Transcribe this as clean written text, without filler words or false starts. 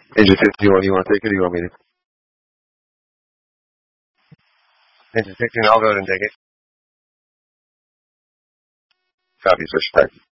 Engine 15, you want to take it or you want me to? Engine 15, I'll go ahead and take it. Copy, switch back.